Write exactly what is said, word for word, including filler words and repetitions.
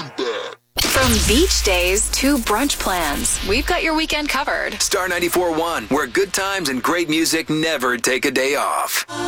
From beach days to brunch plans, we've got your weekend covered. Star ninety-four point one, where good times and great music never take a day off.